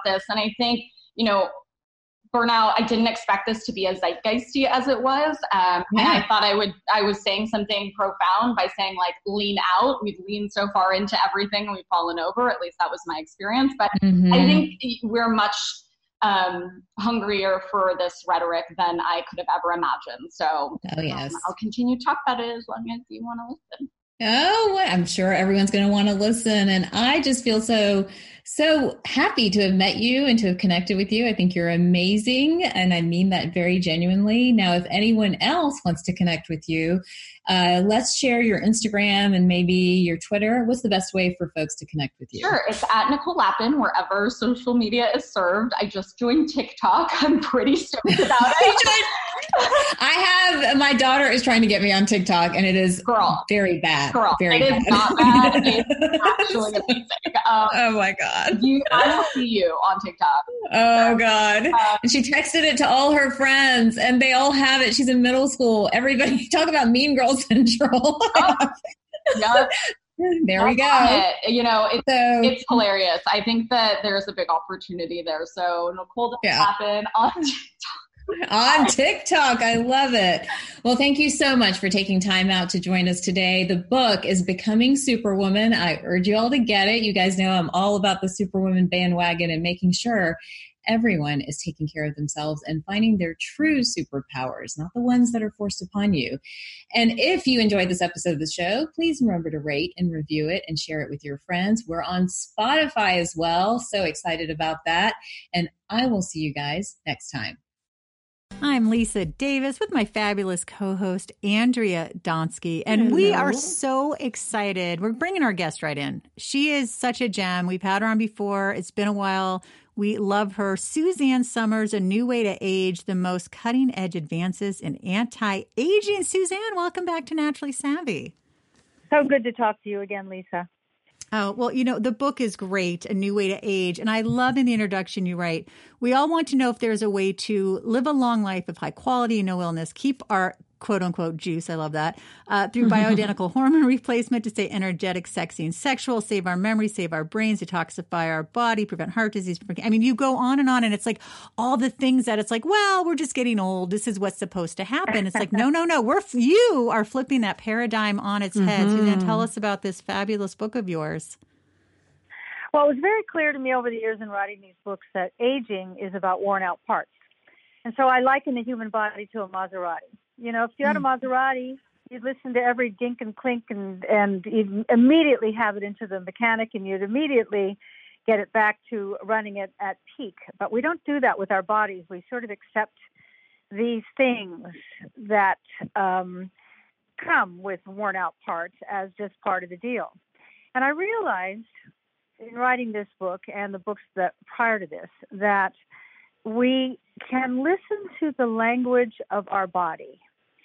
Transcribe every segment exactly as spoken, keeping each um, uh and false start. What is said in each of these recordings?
this. And I think, you know, burnout, I didn't expect this to be as zeitgeisty as it was. Um, yeah. And I thought I would, I was saying something profound by saying like, lean out. We've leaned so far into everything and we've fallen over. At least that was my experience. But mm-hmm. I think we're much um, hungrier for this rhetoric than I could have ever imagined. So oh, yes. um, I'll continue to talk about it as long as you want to listen. Oh, I'm sure everyone's going to want to listen. And I just feel so, so happy to have met you and to have connected with you. I think you're amazing. And I mean that very genuinely. Now, if anyone else wants to connect with you, uh, let's share your Instagram and maybe your Twitter. What's the best way for folks to connect with you? Sure. It's at Nicole Lapin, wherever social media is served. I just joined TikTok. I'm pretty stoked about it. I have, my daughter is trying to get me on TikTok and it is Girl. very bad. Girl, very it bad. is not bad. It's actually amazing. Um, oh my God. You, I will see you on TikTok. Oh God. Um, and she texted it to all her friends and they all have it. She's in middle school. Everybody talk about mean girl syndrome. Oh, yep. There we go. It. You know, it's, so, it's hilarious. I think that there's a big opportunity there. So Nicole yeah. Lapin on TikTok. On TikTok. I love it. Well, thank you so much for taking time out to join us today. The book is Becoming Superwoman. I urge you all to get it. You guys know I'm all about the Superwoman bandwagon and making sure everyone is taking care of themselves and finding their true superpowers, not the ones that are forced upon you. And if you enjoyed this episode of the show, please remember to rate and review it and share it with your friends. We're on Spotify as well. So excited about that. And I will see you guys next time. I'm Lisa Davis with my fabulous co-host, Andrea Donsky, and Hello. We are so excited. We're bringing our guest right in. She is such a gem. We've had her on before. It's been a while. We love her. Suzanne Somers, A New Way to Age, the most cutting-edge advances in anti-aging. Suzanne, welcome back to Naturally Savvy. So good to talk to you again, Lisa. Oh, well, you know, the book is great, A New Way to Age. And I love in the introduction you write, we all want to know if there's a way to live a long life of high quality, no illness, keep our quote unquote juice. I love that. Uh, through bioidentical hormone replacement to stay energetic, sexy, and sexual, save our memory, save our brains, detoxify our body, prevent heart disease. I mean, you go on and on and it's like all the things that it's like, well, we're just getting old. This is what's supposed to happen. It's like, no, no, no. We're, you are flipping that paradigm on its head. Mm-hmm. Suzanne, tell us about this fabulous book of yours. Well, it was very clear to me over the years in writing these books that aging is about worn out parts. And so I liken the human body to a Maserati. You know, if you had a Maserati, you'd listen to every dink and clink and, and you'd immediately have it into the mechanic and you'd immediately get it back to running it at peak. But we don't do that with our bodies. We sort of accept these things that um, come with worn out parts as just part of the deal. And I realized in writing this book and the books that prior to this that we can listen to the language of our body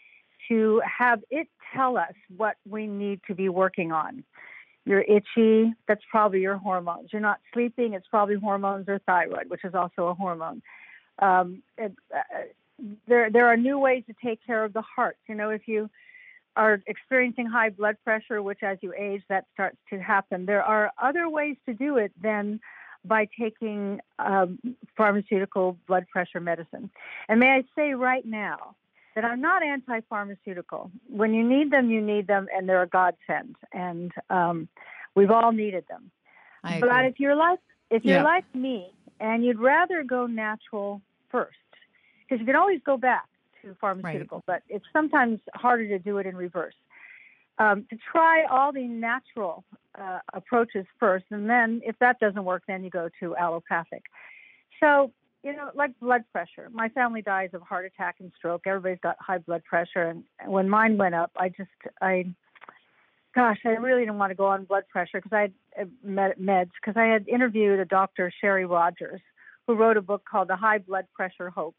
to have it tell us what we need to be working on. You're itchy, that's probably your hormones. You're not sleeping, it's probably hormones or thyroid, which is also a hormone. Um, it, uh, there, there are new ways to take care of the heart. You know, if you are experiencing high blood pressure, which as you age, that starts to happen, there are other ways to do it than by taking um, pharmaceutical blood pressure medicine. And may I say right now that I'm not anti-pharmaceutical. When you need them, you need them, and they're a godsend. And um, we've all needed them. I but agree. if you're like if you're Yeah. like me and you'd rather go natural first, because you can always go back to pharmaceutical, but it's sometimes harder to do it in reverse. Um, to try all the natural uh, approaches first, and then if that doesn't work, then you go to allopathic. So, you know, like blood pressure. My family dies of heart attack and stroke. Everybody's got high blood pressure, and when mine went up, I just, I, gosh, I really didn't want to go on blood pressure because I had uh, med- meds, because I had interviewed a doctor, Sherry Rogers, who wrote a book called The High Blood Pressure Hoax.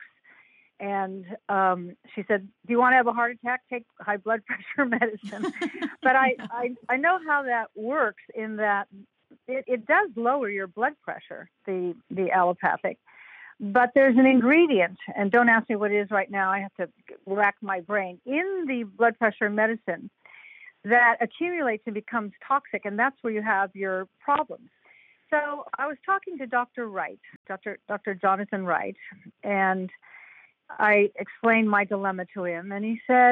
And um, she said, do you want to have a heart attack? Take high blood pressure medicine. But I, I, I know how that works in that it, it does lower your blood pressure, the, the allopathic. But there's an ingredient, and don't ask me what it is right now. I have to rack my brain, in the blood pressure medicine, that accumulates and becomes toxic, and that's where you have your problems. So I was talking to Doctor Wright, Doctor Doctor Jonathan Wright, and I explained my dilemma to him, and he said,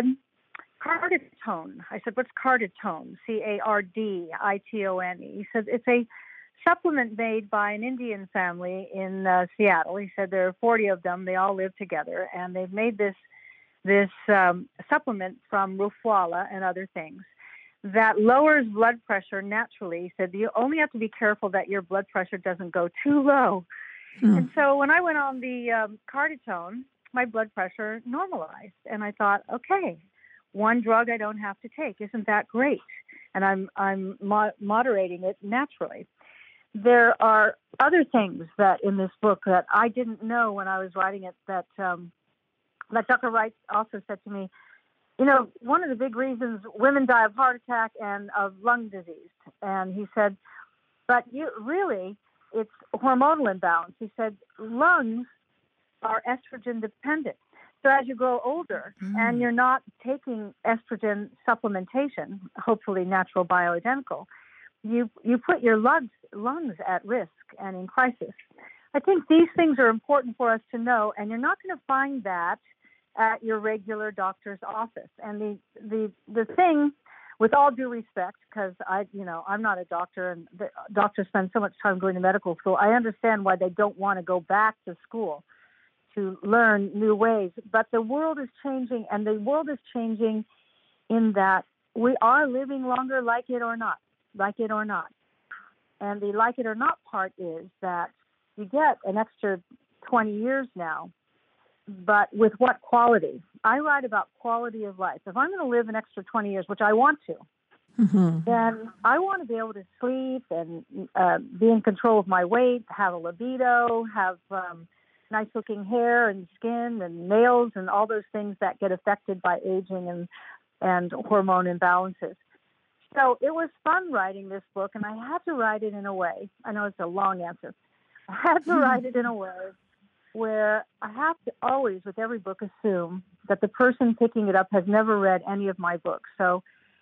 Carditone. I said, what's Carditone? C A R D I T O N E. He said, it's a supplement made by an Indian family in uh, Seattle. He said there are forty of them. They all live together, and they've made this this um, supplement from Rufwala and other things that lowers blood pressure naturally. He said you only have to be careful that your blood pressure doesn't go too low. Hmm. And so when I went on the um, Carditone, my blood pressure normalized, and I thought, okay, one drug I don't have to take. Isn't that great? And I'm I'm mo- moderating it naturally. There are other things that in this book that I didn't know when I was writing it that um, that Doctor Wright also said to me, you know, one of the big reasons women die of heart attack and of lung disease. And he said, but you really, it's hormonal imbalance. He said, lungs are estrogen dependent. So as you grow older mm. and you're not taking estrogen supplementation, hopefully natural bioidentical, you you put your lungs lungs at risk and in crisis. I think these things are important for us to know, and you're not going to find that at your regular doctor's office. And the the the thing, with all due respect, because I you know I'm not a doctor, and the doctors spend so much time going to medical school. I understand why they don't want to go back to school to learn new ways. But the world is changing, and the world is changing in that we are living longer, like it or not. like it or not. And the like it or not part is that you get an extra twenty years now, but with what quality? I write about quality of life. If I'm going to live an extra twenty years, which I want to, mm-hmm. then I want to be able to sleep and uh, be in control of my weight, have a libido, have um, nice-looking hair and skin and nails and all those things that get affected by aging and, and hormone imbalances. So it was fun writing this book, and I had to write it in a way. I know it's a long answer. I had to write it in a way where I have to always, with every book, assume that the person picking it up has never read any of my books. So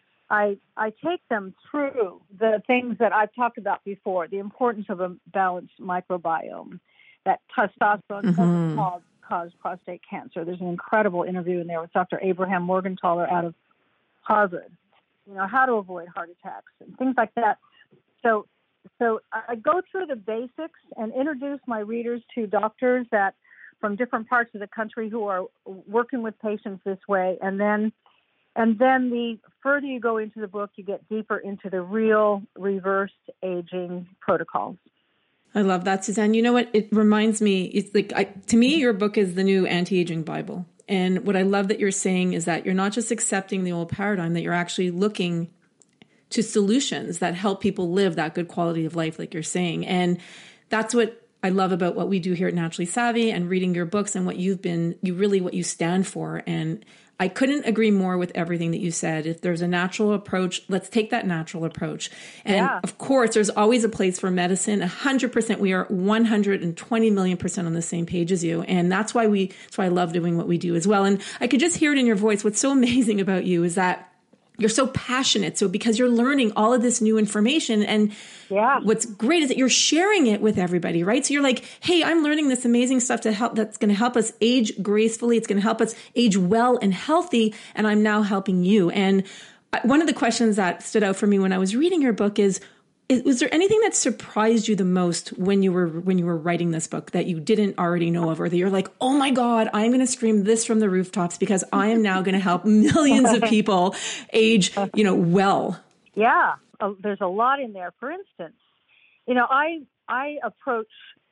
I I take them through the things that I've talked about before, the importance of a balanced microbiome, that testosterone mm-hmm. doesn't cause, cause prostate cancer. There's an incredible interview in there with Doctor Abraham Morgentaler out of Harvard. You know, how to avoid heart attacks and things like that. So so I go through the basics and introduce my readers to doctors that from different parts of the country who are working with patients this way. And then and then the further you go into the book, you get deeper into the real reverse aging protocols. I love that, Suzanne. You know what? It reminds me, it's like, I, to me, your book is the new anti-aging Bible. And what I love that you're saying is that you're not just accepting the old paradigm, that you're actually looking to solutions that help people live that good quality of life, like you're saying. And that's what I love about what we do here at Naturally Savvy and reading your books and what you've been, you really, what you stand for. And I couldn't agree more with everything that you said. If there's a natural approach, let's take that natural approach. And yeah. of course, there's always a place for medicine. A hundred percent. We are one hundred twenty million percent on the same page as you. And that's why we, that's why I love doing what we do as well. And I could just hear it in your voice. What's so amazing about you is that you're so passionate. So because you're learning all of this new information, and yeah. what's great is that you're sharing it with everybody, right? So you're like, hey, I'm learning this amazing stuff to help, that's going to help us age gracefully. It's going to help us age well and healthy. And I'm now helping you. And one of the questions that stood out for me when I was reading your book is, is, was there anything that surprised you the most when you were when you were writing this book that you didn't already know of, or that you're like, oh my God, I'm going to scream this from the rooftops because I am now going to help millions of people age, you know, well? Yeah, uh, there's a lot in there. For instance, you know, I I approach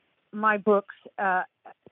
my books uh,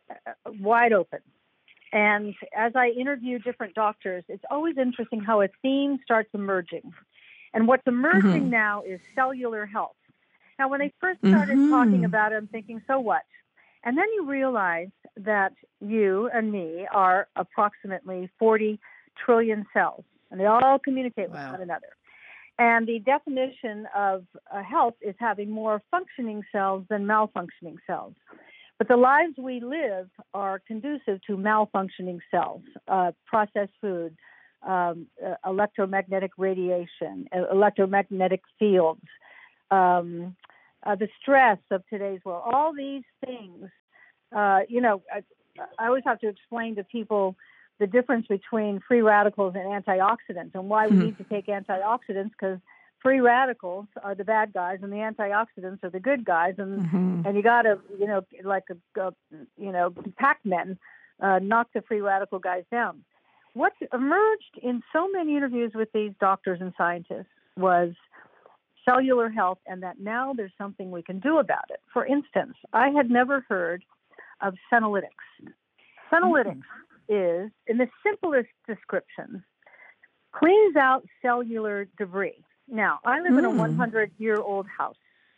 wide open. And as I interview different doctors, it's always interesting how a theme starts emerging. And what's emerging mm-hmm. now is cellular health. Now, when they first started mm-hmm. talking about it, I'm thinking, so what? And then you realize that you and me are approximately forty trillion cells, and they all communicate wow. with one another. And the definition of uh, health is having more functioning cells than malfunctioning cells. But the lives we live are conducive to malfunctioning cells, uh, processed food, Um, uh, electromagnetic radiation, uh, electromagnetic fields, um, uh, the stress of today's world, all these things. Uh, you know, I, I always have to explain to people the difference between free radicals and antioxidants, and why we mm-hmm. need to take antioxidants, because free radicals are the bad guys and the antioxidants are the good guys, and mm-hmm. and you got to, you know, like a, a you know, Pac-Men, uh, knock the free radical guys down. What emerged in so many interviews with these doctors and scientists was cellular health, and that now there's something we can do about it. For instance, I had never heard of senolytics. Senolytics mm-hmm. is, in the simplest description, cleans out cellular debris. Now, I live mm. in a one hundred year old house,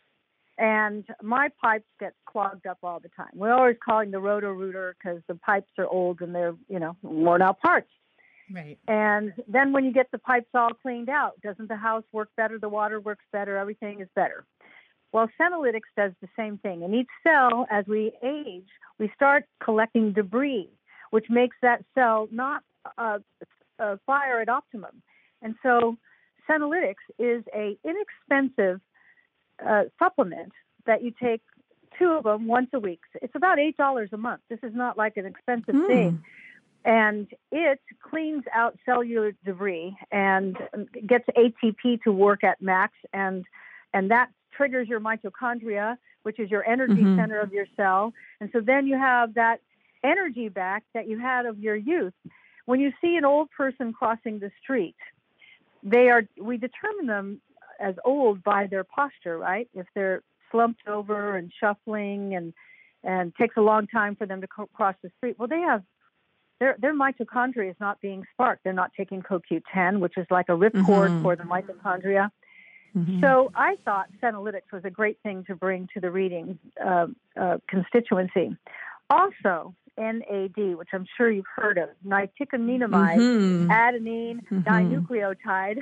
and my pipes get clogged up all the time. We're always calling the Roto-Rooter because the pipes are old and they're, you know, worn out parts. Right. And then when you get the pipes all cleaned out, doesn't the house work better? The water works better. Everything is better. Well, senolytics does the same thing. In each cell, as we age, we start collecting debris, which makes that cell not uh, uh, fire at optimum. And so senolytics is a inexpensive uh, supplement that you take two of them once a week. It's about eight dollars a month. This is not like an expensive mm. thing. And it cleans out cellular debris and gets A T P to work at max, and and that triggers your mitochondria, which is your energy mm-hmm. center of your cell. And so then you have that energy back that you had of your youth. When you see an old person crossing the street, they are we determine them as old by their posture, right? If they're slumped over and shuffling and and takes a long time for them to co- cross the street, well, they have Their, their mitochondria is not being sparked. They're not taking C O Q ten, which is like a ripcord mm-hmm. for the mitochondria. Mm-hmm. So I thought senolytics was a great thing to bring to the reading uh, uh, constituency. Also, N A D, which I'm sure you've heard of, nicotinamide, mm-hmm. adenine, mm-hmm. dinucleotide.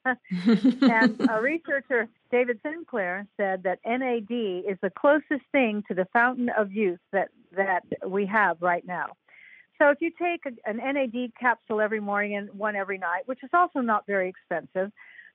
And a researcher, David Sinclair, said that N A D is the closest thing to the fountain of youth that, that we have right now. So if you take a, an N A D capsule every morning and one every night, which is also not very expensive,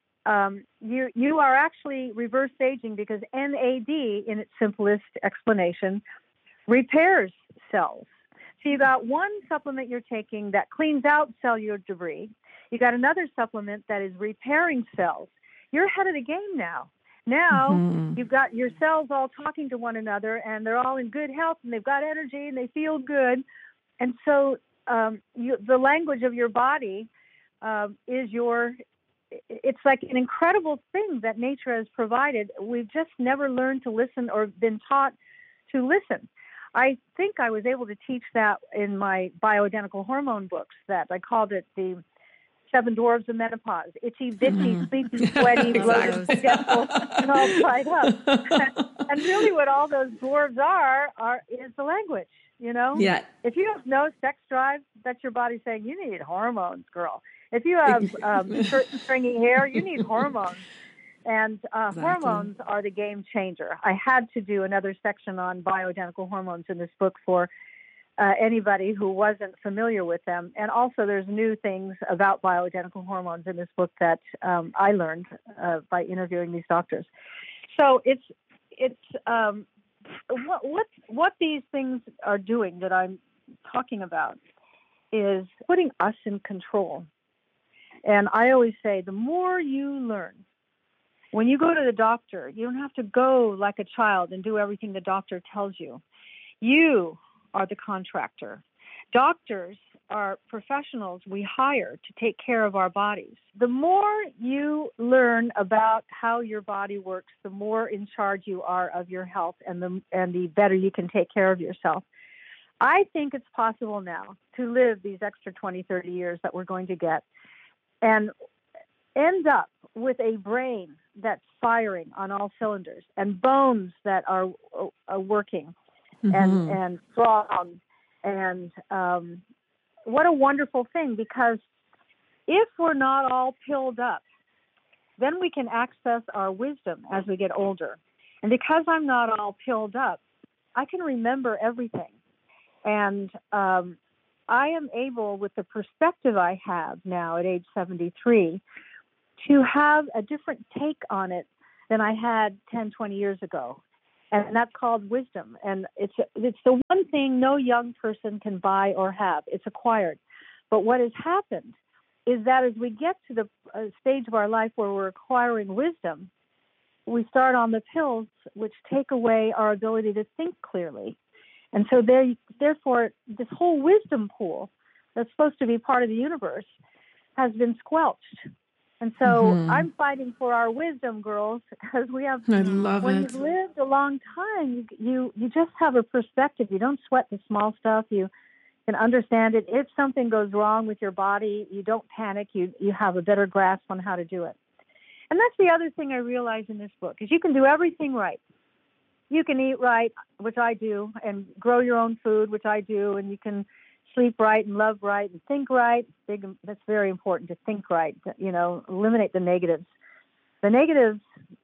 um, you you are actually reverse aging, because N A D, in its simplest explanation, repairs cells. So you got one supplement you're taking that cleans out cellular debris. You got another supplement that is repairing cells. You're ahead of the game now. Now mm-hmm. you've got your cells all talking to one another, and they're all in good health, and they've got energy, and they feel good. And so um, you, the language of your body uh, is your, it's like an incredible thing that nature has provided. We've just never learned to listen or been taught to listen. I think I was able to teach that in my bioidentical hormone books, that I called it the Seven Dwarves of Menopause: itchy, bitchy, mm-hmm. sleepy, sweaty, bloated, forgetful, and all tied up. And really what all those dwarves are, are is the language. You know, yeah. If you have no sex drive, that's your body saying you need hormones, girl. If you have um, stringy hair, you need hormones. And uh, exactly. hormones are the game changer. I had to do another section on bioidentical hormones in this book for uh, anybody who wasn't familiar with them. And also there's new things about bioidentical hormones in this book that um, I learned uh, by interviewing these doctors. So it's, it's, um, What, what what these things are doing that I'm talking about is putting us in control. And I always say, the more you learn, when you go to the doctor, you don't have to go like a child and do everything the doctor tells you. You are the contractor. Doctors are professionals we hire to take care of our bodies. The more you learn about how your body works, the more in charge you are of your health, and the and the better you can take care of yourself. I think it's possible now to live these extra twenty, thirty years that we're going to get and end up with a brain that's firing on all cylinders and bones that are, are working mm-hmm. and, and strong. And um, what a wonderful thing, because if we're not all pilled up, then we can access our wisdom as we get older. And because I'm not all pilled up, I can remember everything. And um, I am able, with the perspective I have now at age seventy-three, to have a different take on it than I had ten, twenty years ago. And that's called wisdom. And it's it's the one thing no young person can buy or have. It's acquired. But what has happened is that as we get to the uh, stage of our life where we're acquiring wisdom, we start on the pills, which take away our ability to think clearly. And so there, therefore, this whole wisdom pool that's supposed to be part of the universe has been squelched. And so mm-hmm. I'm fighting for our wisdom, girls, because we have, I love when it. you've lived a long time, you, you, you just have a perspective. You don't sweat the small stuff. You can understand it. If something goes wrong with your body, you don't panic. You, you have a better grasp on how to do it. And that's the other thing I realize in this book, is you can do everything right. You can eat right, which I do, and grow your own food, which I do, and you can sleep right and love right and think right. Big, that's very important, to think right. You know, eliminate the negatives. The negatives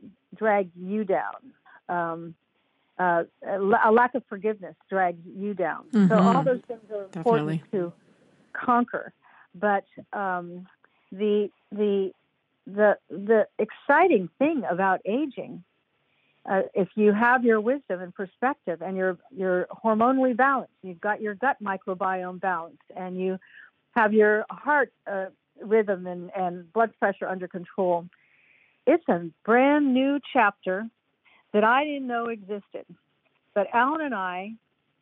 drag you down. Um, uh, a lack of forgiveness drags you down. Mm-hmm. So all those things are important Definitely. to conquer. But um, the the the the exciting thing about aging, Uh, if you have your wisdom and perspective and you're, you're hormonally balanced, you've got your gut microbiome balanced, and you have your heart uh, rhythm and, and blood pressure under control, it's a brand new chapter that I didn't know existed. But Alan and I,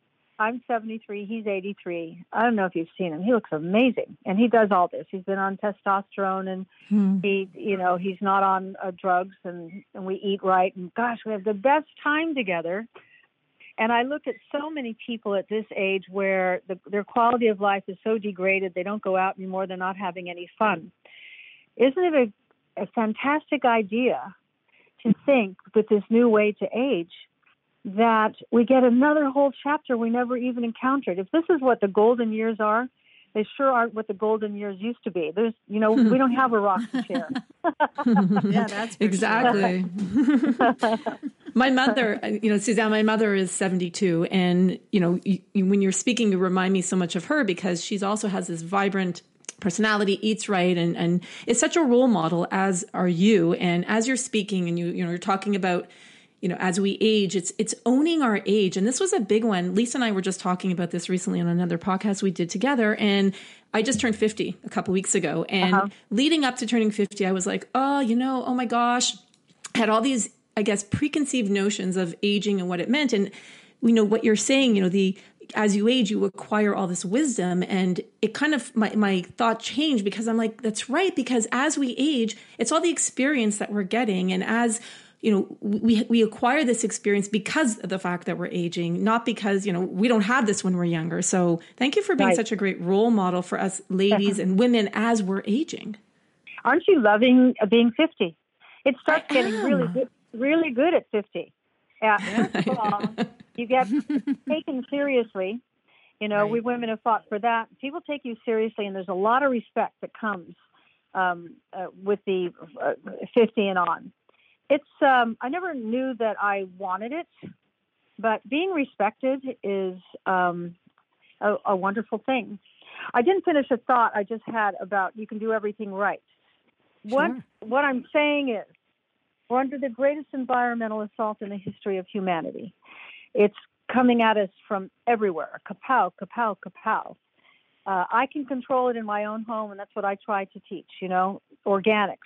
I'm seventy-three, he's eighty-three. I don't know if you've seen him. He looks amazing. And he does all this. He's been on testosterone, and hmm. he, you know, he's not on uh, drugs, and, and we eat right. And gosh, we have the best time together. And I look at so many people at this age where the, their quality of life is so degraded, they don't go out anymore, they're not having any fun. Isn't it a, a fantastic idea to think with this new way to age that we get another whole chapter we never even encountered? If this is what the golden years are, they sure aren't what the golden years used to be. There's, you know, we don't have a rocking chair. Yeah, that's for exactly. Sure. My mother, you know, Suzanne, my mother is seventy-two, and you know, you, you, when you're speaking, you remind me so much of her, because she's also has this vibrant personality, eats right, and and is such a role model, as are you. And as you're speaking, and you you know, you're talking about, you know, as we age, it's it's owning our age. And this was a big one. Lisa and I were just talking about this recently on another podcast we did together. And I just turned fifty a couple weeks ago. And uh-huh. leading up to turning fifty, I was like, oh, you know, oh my gosh, I had all these, I guess, preconceived notions of aging and what it meant. And, you know, what you're saying, you know, the as you age, you acquire all this wisdom. And it kind of, my, my thought changed, because I'm like, that's right. Because as we age, it's all the experience that we're getting. And as you know, we we acquire this experience because of the fact that we're aging, not because, you know, we don't have this when we're younger. So thank you for being right. such a great role model for us ladies and women as we're aging. Aren't you loving being fifty? It starts I getting am. really good, really good at fifty. Yeah, first of all, you get taken seriously. You know, right. we women have fought for that. People take you seriously, and there's a lot of respect that comes um, uh, with the uh, fifty and on. It's, um, I never knew that I wanted it, but being respected is um, a, a wonderful thing. I didn't finish a thought I just had about you can do everything right. What Sure. what I'm saying is, we're under the greatest environmental assault in the history of humanity. It's coming at us from everywhere. Kapow, kapow, kapow. Uh, I can control it in my own home, and that's what I try to teach, you know, organics.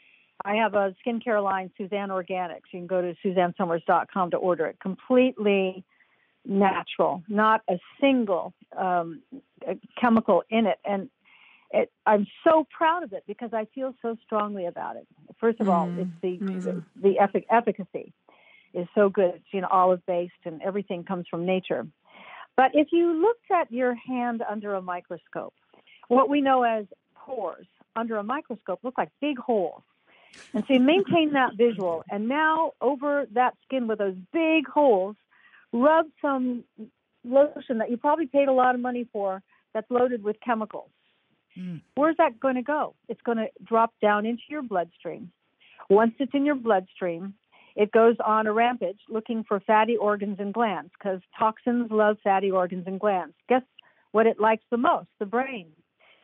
I have a skincare line, Suzanne Organics. You can go to suzanne summers dot com to order it. Completely natural, not a single um, chemical in it. And it, I'm so proud of it because I feel so strongly about it. First of mm, all, it's the amazing. the, the effic- efficacy is so good. It's, you know, olive-based, and everything comes from nature. But if you looked at your hand under a microscope, what we know as pores under a microscope look like big holes. And so you maintain that visual, and now over that skin with those big holes, rub some lotion that you probably paid a lot of money for that's loaded with chemicals. Mm. Where's that going to go? It's going to drop down into your bloodstream. Once it's in your bloodstream, it goes on a rampage looking for fatty organs and glands, because toxins love fatty organs and glands. Guess what it likes the most? The brain.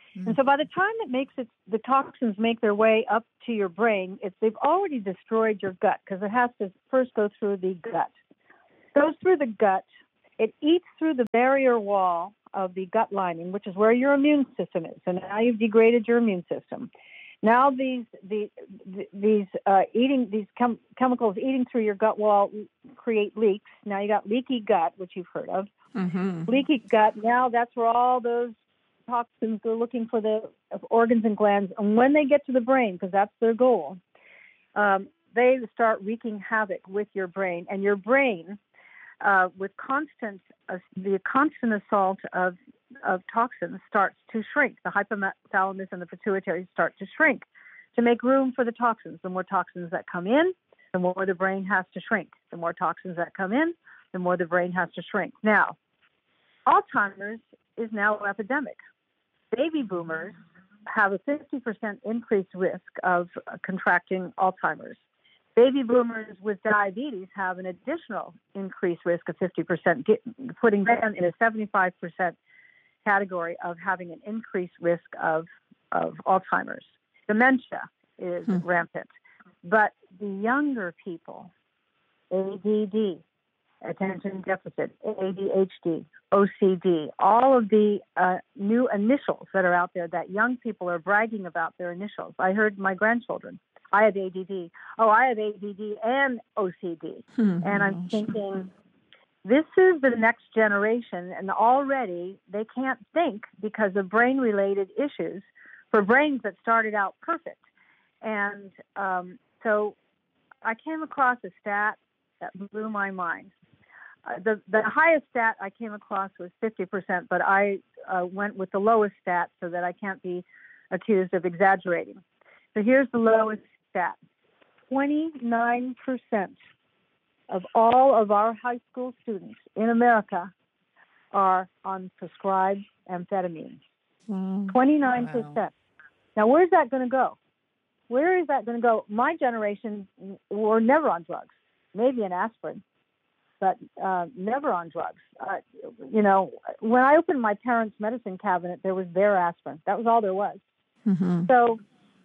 Mm. And so by the time it makes it, the toxins make their way up to your brain, it's, they've already destroyed your gut because it has to first go through the gut. It goes through the gut. It eats through the barrier wall of the gut lining, which is where your immune system is. So now you've degraded your immune system. Now these the, these uh, eating these chem- chemicals eating through your gut wall create leaks. Now you got leaky gut, which you've heard of. Mm-hmm. Leaky gut. Now that's where all those toxins go looking for the organs and glands, and when they get to the brain, because that's their goal, um, they start wreaking havoc with your brain. And your brain, uh, with constant uh, the constant assault of of toxins, starts to shrink. The hypothalamus and the pituitary start to shrink to make room for the toxins. The more toxins that come in, the more the brain has to shrink. The more toxins that come in, the more the brain has to shrink. Now, Alzheimer's is now epidemic. Baby boomers have a fifty percent increased risk of uh, contracting Alzheimer's. Baby boomers with diabetes have an additional increased risk of fifty percent, get, putting them in a seventy-five percent category of having an increased risk of, of Alzheimer's. Dementia is hmm. rampant. But the younger people, A D D, attention deficit, A D H D, O C D, all of the uh, new initials that are out there that young people are bragging about their initials. I heard my grandchildren, I have A D D. Oh, I have A D D and O C D. Mm-hmm. And I'm thinking, this is the next generation, and already they can't think because of brain-related issues for brains that started out perfect. And um, so I came across a stat that blew my mind. Uh, the, the highest stat I came across was fifty percent, but I uh, went with the lowest stat so that I can't be accused of exaggerating. So here's the lowest stat. twenty-nine percent of all of our high school students in America are on prescribed amphetamines. Wow. twenty-nine percent. Wow. Now, where's that going to go? Where is that going to go? My generation were never on drugs, maybe an aspirin, but uh, never on drugs. Uh, you know, when I opened my parents' medicine cabinet, there was their aspirin. That was all there was. Mm-hmm. So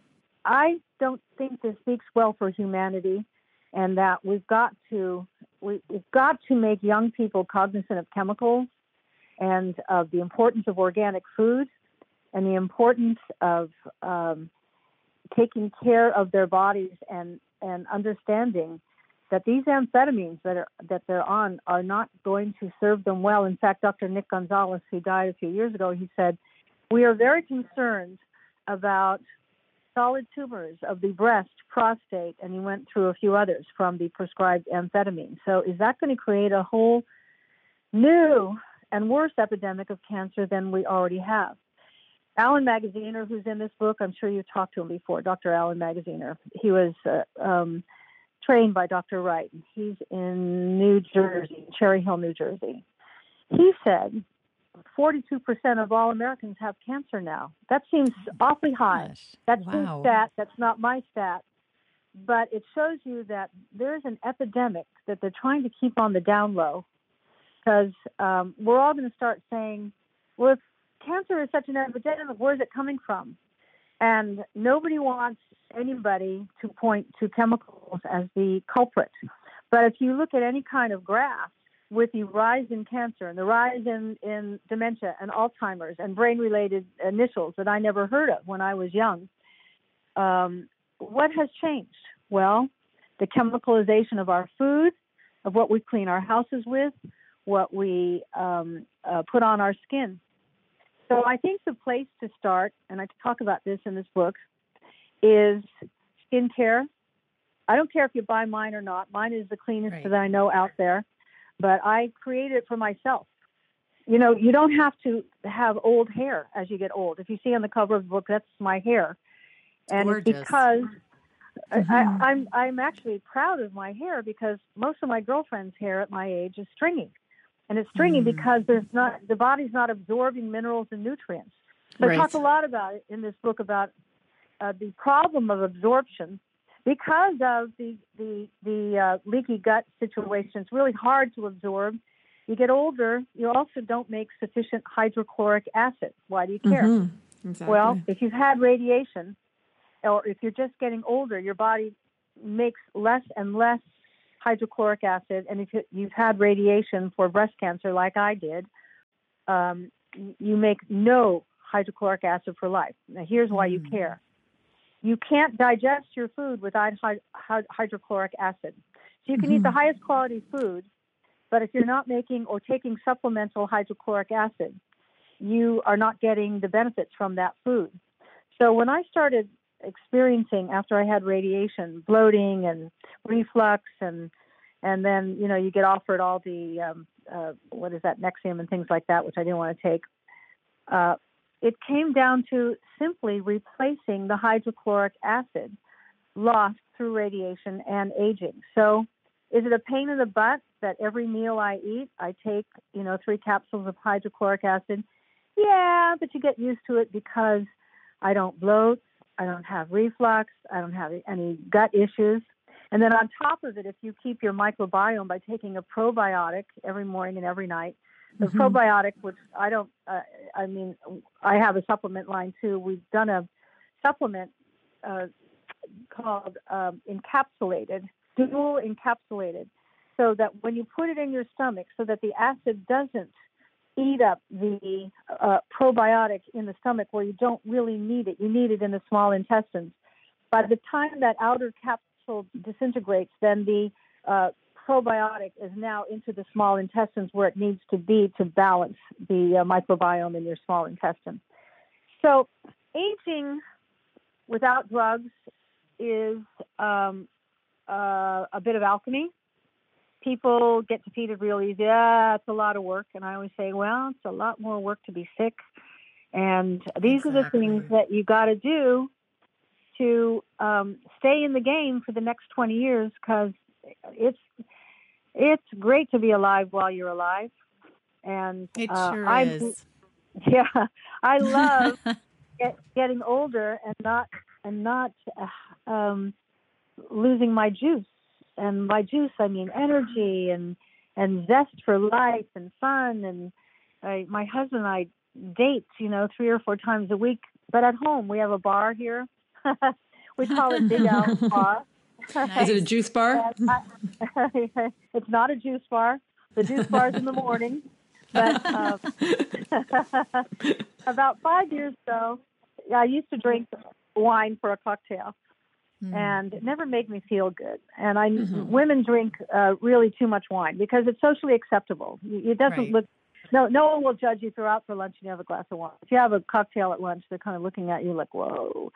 I don't think this speaks well for humanity, and that we've got to we, we've got to make young people cognizant of chemicals and of the importance of organic food and the importance of um, taking care of their bodies and, and understanding that these amphetamines that are that they're on are not going to serve them well. In fact, Doctor Nick Gonzalez, who died a few years ago, he said, "We are very concerned about solid tumors of the breast, prostate," and he went through a few others from the prescribed amphetamine. So is that going to create a whole new and worse epidemic of cancer than we already have? Alan Magaziner, who's in this book, I'm sure you've talked to him before, Doctor Alan Magaziner. He was uh, um, trained by Doctor Wright. He's in New Jersey, Cherry Hill, New Jersey. He said forty-two percent of all Americans have cancer now. That seems awfully high. Gosh. That's Wow. his stat. That's not my stat. But it shows you that there's an epidemic that they're trying to keep on the down low, because um, we're all going to start saying, well, if cancer is such an epidemic, where's it coming from? And nobody wants anybody to point to chemicals as the culprit. But if you look at any kind of graph with the rise in cancer and the rise in, in dementia and Alzheimer's and brain-related initials that I never heard of when I was young, um, what has changed? Well, the chemicalization of our food, of what we clean our houses with, what we um, uh, put on our skin. So I think the place to start, and I talk about this in this book, is skincare. I don't care if you buy mine or not. Mine is the cleanest right. that I know out there, but I created it for myself. You know, you don't have to have old hair as you get old. If you see on the cover of the book, that's my hair. And Gorgeous. It's because mm-hmm. I, I'm, I'm actually proud of my hair, because most of my girlfriend's hair at my age is stringy. And it's stringy mm. because there's not the body's not absorbing minerals and nutrients. So right. I talk a lot about it in this book about uh, the problem of absorption because of the the the uh, leaky gut situation. It's really hard to absorb. You get older, you also don't make sufficient hydrochloric acid. Why do you care? Mm-hmm. Exactly. Well, if you've had radiation, or if you're just getting older, your body makes less and less hydrochloric acid. And if you've had radiation for breast cancer, like I did, um, you make no hydrochloric acid for life. Now, here's why you care. You can't digest your food without hy- hy- hydrochloric acid. So you can mm-hmm. eat the highest quality food, but if you're not making or taking supplemental hydrochloric acid, you are not getting the benefits from that food. So when I started experiencing, after I had radiation, bloating and reflux, and and then, you know, you get offered all the, um, uh, what is that, Nexium and things like that, which I didn't want to take, uh, it came down to simply replacing the hydrochloric acid lost through radiation and aging. So is it a pain in the butt that every meal I eat, I take, you know, three capsules of hydrochloric acid? Yeah, but you get used to it because I don't bloat, I don't have reflux, I don't have any gut issues. And then on top of it, if you keep your microbiome by taking a probiotic every morning and every night, the mm-hmm. probiotic, which I don't, uh, I mean, I have a supplement line too. We've done a supplement uh, called um, encapsulated, dual encapsulated, so that when you put it in your stomach, so that the acid doesn't eat up the uh, probiotic in the stomach where you don't really need it. You need it in the small intestines. By the time that outer capsule disintegrates, then the uh, probiotic is now into the small intestines where it needs to be to balance the uh, microbiome in your small intestine. So aging without drugs is um, uh, a bit of alchemy. People get defeated real easy. Yeah, it's a lot of work. And I always say, well, it's a lot more work to be sick. And these exactly. are the things that you got to do to um, stay in the game for the next twenty years, because it's it's great to be alive while you're alive. And it uh, sure I, is. Yeah, I love get, getting older and not and not uh, um, losing my juice. And by juice, I mean energy and and zest for life and fun. And I, my husband and I date, you know, three or four times a week. But at home, we have a bar here. We call it Big Al's Bar. Nice. Is it a juice bar? I, it's not a juice bar. The juice bar's in the morning. But um, about five years ago, I used to drink wine for a cocktail. And it never made me feel good. And I, mm-hmm. women drink uh, really too much wine because it's socially acceptable. It doesn't right. look, no, no one will judge you throughout for lunch and you have a glass of wine. If you have a cocktail at lunch, they're kind of looking at you like, whoa.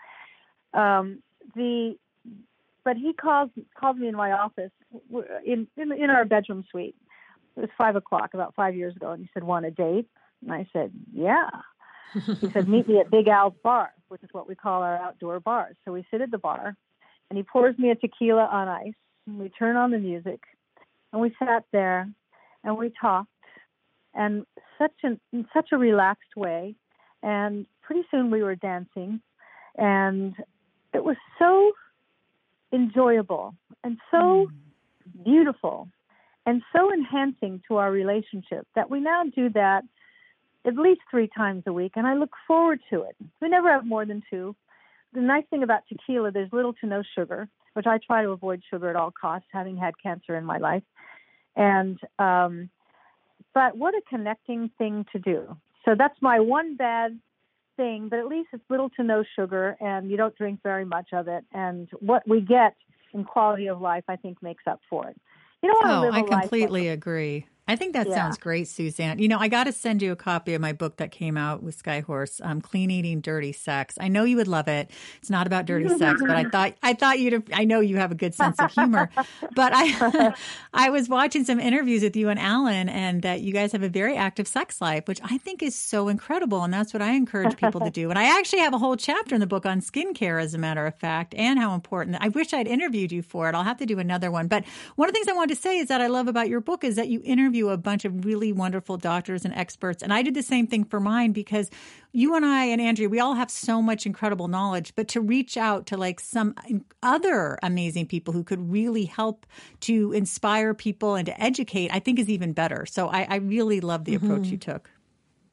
Um, the, but he calls called me in my office in, in in our bedroom suite. It was five o'clock about five years ago, and he said, "Want a date?" And I said, "Yeah." He said, "Meet me at Big Al's Bar," which is what we call our outdoor bars. So we sit at the bar. And he pours me a tequila on ice, and we turn on the music, and we sat there, and we talked, and such an, in such a relaxed way, and pretty soon we were dancing, and it was so enjoyable, and so mm. beautiful, and so enhancing to our relationship that we now do that at least three times a week, and I look forward to it. We never have more than two. The nice thing about tequila, there's little to no sugar, which I try to avoid sugar at all costs, having had cancer in my life. And um, but what a connecting thing to do. So that's my one bad thing, but at least it's little to no sugar, and you don't drink very much of it. And what we get in quality of life, I think, makes up for it. You don't want to oh, live a I life completely like- agree. I think that yeah. sounds great, Suzanne. You know, I got to send you a copy of my book that came out with Skyhorse, um, Clean Eating, Dirty Sex. I know you would love it. It's not about dirty sex, but I thought I thought you'd. I know you have a good sense of humor, but I I was watching some interviews with you and Alan, and that you guys have a very active sex life, which I think is so incredible, and that's what I encourage people to do. And I actually have a whole chapter in the book on skincare, as a matter of fact, and how important. I wish I'd interviewed you for it. I'll have to do another one. But one of the things I wanted to say is that I love about your book is that you interview a bunch of really Really wonderful doctors and experts. And I did the same thing for mine, because you and I and Andrea, we all have so much incredible knowledge, but to reach out to like some other amazing people who could really help to inspire people and to educate, I think is even better. So I, I really love the mm-hmm. approach you took.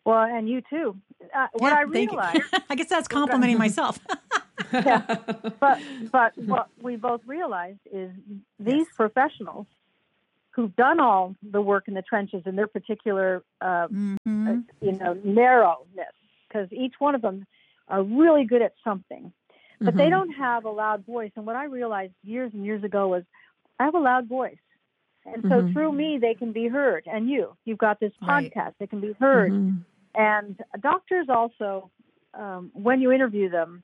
Well, and you too. Uh, what Yeah, I thank you. realized, I guess that's complimenting myself. yeah, but but what we both realized is these Yes. professionals who've done all the work in the trenches in their particular, uh, Mm-hmm. uh, you know, narrowness, because each one of them are really good at something, but they don't have a loud voice. And what I realized years and years ago was, I have a loud voice. And so Mhm. through me, they can be heard. And you, you've got this Right. podcast, they can be heard. Mhm. And doctors also, um, when you interview them,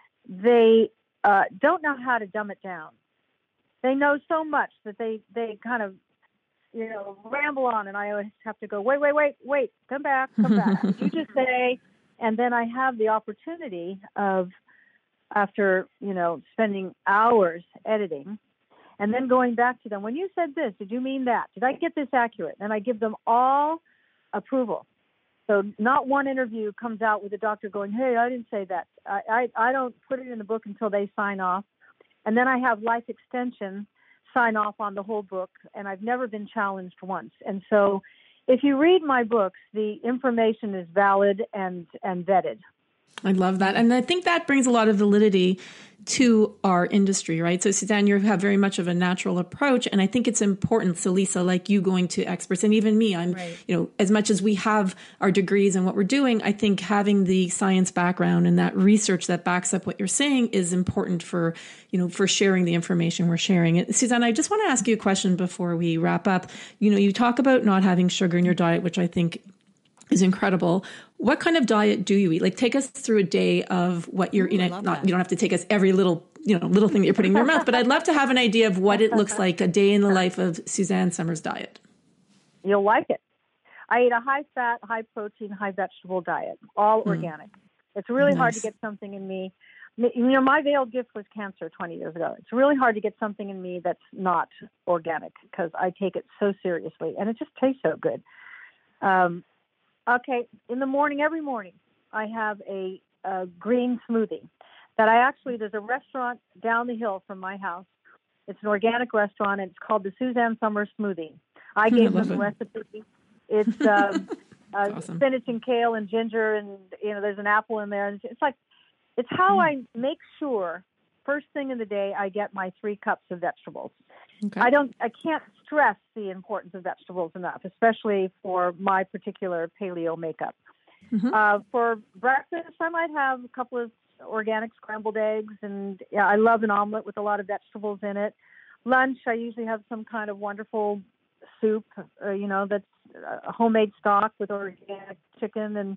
they uh, don't know how to dumb it down. They know so much that they, they kind of, you know, ramble on. And I always have to go, wait, wait, wait, wait, come back, come back. You just say, and then I have the opportunity of, after, you know, spending hours editing, and then going back to them, when you said this, did you mean that? Did I get this accurate? And I give them all approval. So not one interview comes out with a doctor going, hey, I didn't say that. I, I, I don't put it in the book until they sign off. And then I have Life Extension sign off on the whole book, and I've never been challenged once. And so if you read my books, the information is valid and, and vetted. I love that. And I think that brings a lot of validity to our industry, right? So Suzanne, you have very much of a natural approach. And I think it's important. So Lisa, like you going to experts, and even me, I'm, Right. you know, as much as we have our degrees and what we're doing, I think having the science background and that research that backs up what you're saying is important for, you know, for sharing the information we're sharing. And Suzanne, I just want to ask you a question before we wrap up. You know, you talk about not having sugar in your diet, which I think is incredible. What kind of diet do you eat? Like, take us through a day of what you're, Ooh, you know, I love not, that. you don't have to take us every little, you know, little thing that you're putting in your mouth, but I'd love to have an idea of what it looks like a day in the life of Suzanne Somers' diet. You'll like it. I eat a high-fat, high-protein, high-vegetable diet, all organic. It's really hard to Nice. get something in me. You know, my veiled gift was cancer twenty years ago. It's really hard to get something in me that's not organic because I take it so seriously, and it just tastes so good. Um, okay, in the morning, every morning, I have a, a green smoothie that I actually, there's a restaurant down the hill from my house. It's an organic restaurant, and it's called the Suzanne Somers Smoothie. I gave love them the it. recipe. It's um, uh, awesome. spinach and kale and ginger, and you know, there's an apple in there. It's like, it's how I make sure first thing in the day I get my three cups of vegetables. Okay. I don't, I can't stress the importance of vegetables enough, especially for my particular paleo makeup. Mhm. Uh, for breakfast, I might have a couple of organic scrambled eggs, and yeah, I love an omelet with a lot of vegetables in it. Lunch, I usually have some kind of wonderful soup, uh, you know, that's a homemade stock with organic chicken, and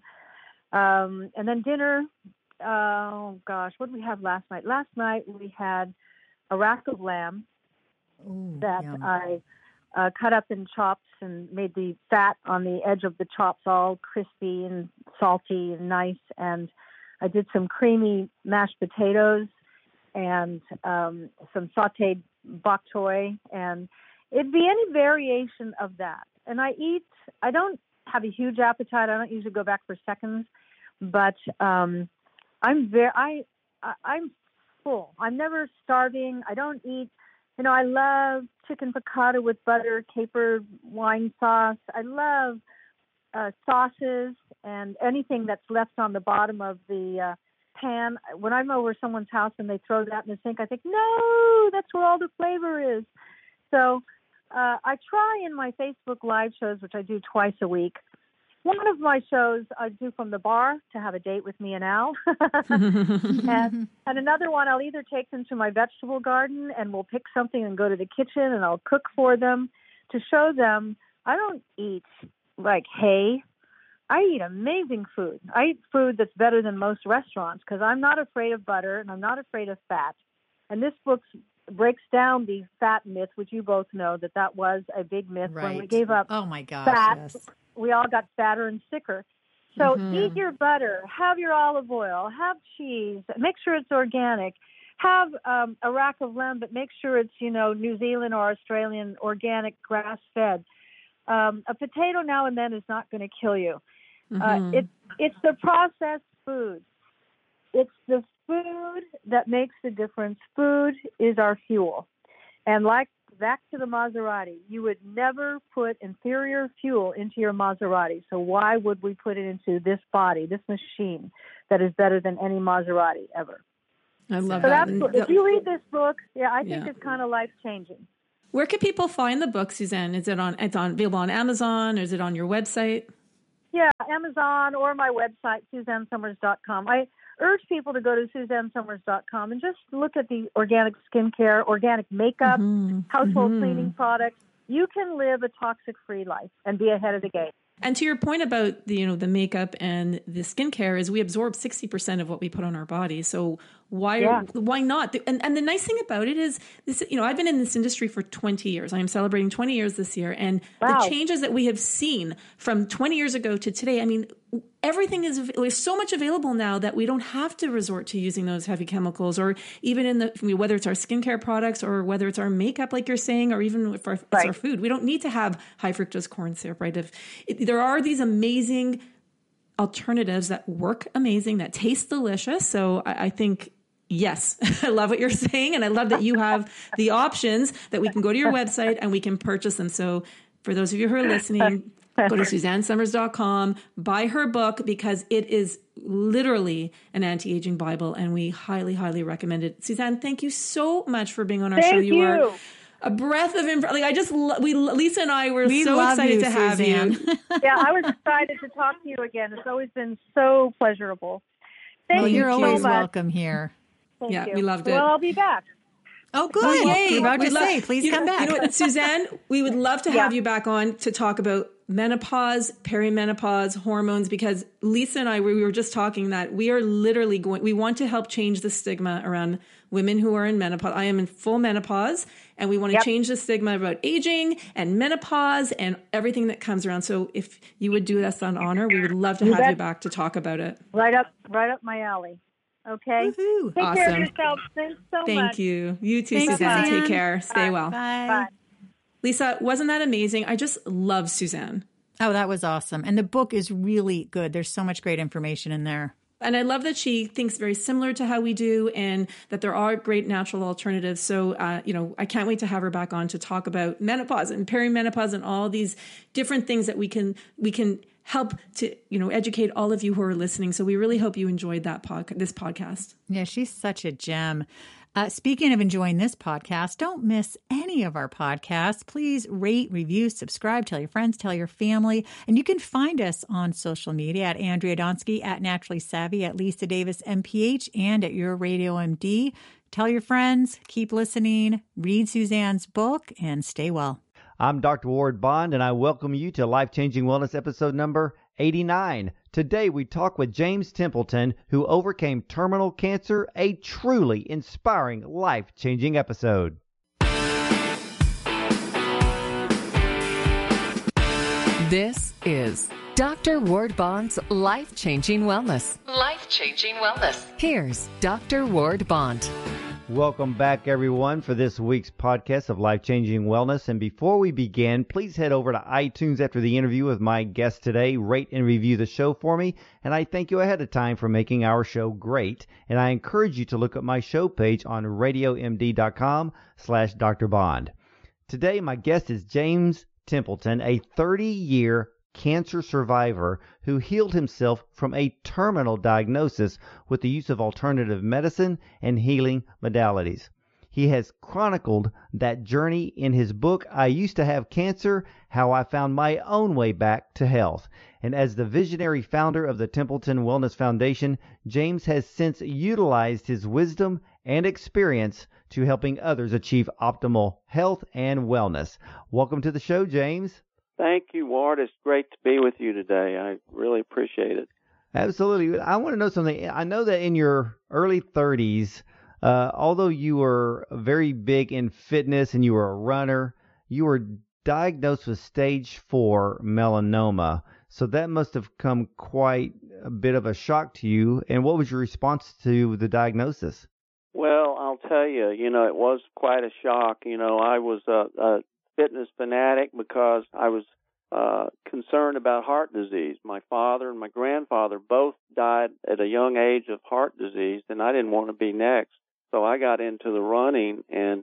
um, and then dinner. Uh, oh gosh, what did we have last night? Last night we had a rack of lamb Ooh, that yum. I uh, cut up in chops and made the fat on the edge of the chops all crispy and salty and nice. And I did some creamy mashed potatoes and um, some sauteed bok choy, and it'd be any variation of that. And I eat, I don't have a huge appetite. I don't usually go back for seconds, but um, I'm very, I, I, I'm full. I'm never starving. I don't eat, you know, I love chicken piccata with butter, caper wine sauce. I love uh, sauces and anything that's left on the bottom of the uh, pan. When I'm over someone's house and they throw that in the sink, I think, no, that's where all the flavor is. So uh, I try in my Facebook live shows, which I do twice a week. One of my shows I do from the bar to have a date with me and Al. and, and another one, I'll either take them to my vegetable garden and we'll pick something and go to the kitchen and I'll cook for them to show them I don't eat like hay. I eat amazing food. I eat food that's better than most restaurants because I'm not afraid of butter and I'm not afraid of fat. And this book breaks down the fat myth, which you both know that that was a big myth. Right. When we gave up Oh my gosh, fat, yes. we all got fatter and sicker. So Mhm. eat your butter, have your olive oil, have cheese, make sure it's organic, have um, a rack of lamb, but make sure it's, you know, New Zealand or Australian organic grass-fed. Um, a potato now and then is not going to kill you. Uh, Mhm. it, it's the processed food. It's the food that makes the difference. Food is our fuel. And like back to the Maserati. You would never put inferior fuel into your Maserati. So why would we put it into this body, this machine that is better than any Maserati ever? I love so that. That's, if you read this book, yeah, I think yeah. it's kind of life-changing. Where can people find the book, Suzanne? Is it on, it's on available on Amazon, or is it on your website? Yeah, Amazon or my website, Suzanne Somers dot com. I urge people to go to Suzanne Somers dot com and just look at the organic skincare, organic makeup, mm-hmm. household mm-hmm. cleaning products. You can live a toxic-free life and be ahead of the game. And to your point about the, you know, the makeup and the skincare, is we absorb sixty percent of what we put on our body. So why, yeah. why not? And, and the nice thing about it is this, you know, I've been in this industry for twenty years. I am celebrating twenty years this year. And wow. the changes that we have seen from twenty years ago to today, I mean, everything is, there's so much available now that we don't have to resort to using those heavy chemicals, or even in the, whether it's our skincare products or whether it's our makeup, like you're saying, or even if our, right. it's our food. We don't need to have high fructose corn syrup, right? If it, there are these amazing alternatives that work amazing, that taste delicious. So I, I think, yes, I love what you're saying. And I love that you have the options that we can go to your website and we can purchase them. So for those of you who are listening, go to Suzanne Somers dot com, buy her book, because it is literally an anti-aging Bible, and we highly, highly recommend it. Suzanne, thank you so much for being on our thank show. You, you are a breath of info. Like I just, we, Lisa and I were we so excited you, to have Suzanne. you. Yeah, I was excited to talk to you again. It's always been so pleasurable. Thank well, you you're so always much. welcome here. Thank yeah, you. we loved it. Well, I'll be back. Oh, good. Oh, yay. You're about We'd to love, say, please you come know, back. You know what, Suzanne, we would love to yeah. have you back on to talk about menopause, perimenopause, hormones, because Lisa and I, we were just talking that we are literally going, we want to help change the stigma around women who are in menopause. I am in full menopause, and we want to yep. change the stigma about aging and menopause and everything that comes around. So if you would do us an honor, we would love to you have bet. you back to talk about it. Right up, right up my alley. Okay. Woo-hoo. Take awesome. care of yourself. Thanks so Thank much. you. You too, Thanks, Suzanne. Suzanne. Take care. Stay Bye. well. Bye. Bye. Lisa, wasn't that amazing? I just love Suzanne. Oh, that was awesome. And the book is really good. There's so much great information in there. And I love that she thinks very similar to how we do, and that there are great natural alternatives. So, uh, you know, I can't wait to have her back on to talk about menopause and perimenopause and all these different things that we can we can help to, you know, educate all of you who are listening. So we really hope you enjoyed that pod- this podcast. Yeah, she's such a gem. Uh, speaking of enjoying this podcast, don't miss any of our podcasts. Please rate, review, subscribe, tell your friends, tell your family. And you can find us on social media at Andrea Donsky, at Naturally Savvy, at Lisa Davis M P H, and at Your Radio M D. Tell your friends, keep listening, read Suzanne's book, and stay well. I'm Doctor Ward Bond, and I welcome you to Life Changing Wellness episode number eighty-nine. Today we talk with James Templeton, who overcame terminal cancer, a truly inspiring, life-changing episode. This is Doctor Ward Bond's Life Changing Wellness. Life Changing Wellness. Here's Doctor Ward Bond. Welcome back, everyone, for this week's podcast of Life Changing Wellness. And before we begin, please head over to iTunes after the interview with my guest today. Rate and review the show for me. And I thank you ahead of time for making our show great. And I encourage you to look at my show page on radiomd.com slash Dr. Bond. Today, my guest is James Templeton, a thirty-year cancer survivor who healed himself from a terminal diagnosis with the use of alternative medicine and healing modalities. He has chronicled that journey in his book, I Used to Have Cancer, How I Found My Own Way Back to Health. And as the visionary founder of the Templeton Wellness Foundation, James has since utilized his wisdom and experience to helping others achieve optimal health and wellness. Welcome to the show, James. Thank you, Ward. It's great to be with you today. I really appreciate it. Absolutely. I want to know something. I know that in your early thirties, uh, although you were very big in fitness and you were a runner, you were diagnosed with stage four melanoma. So that must have come quite a bit of a shock to you. And what was your response to the diagnosis? Well, I'll tell you, you know, it was quite a shock. You know, I was a, a fitness fanatic because I was uh, concerned about heart disease. My father and my grandfather both died at a young age of heart disease, and I didn't want to be next. So I got into the running, and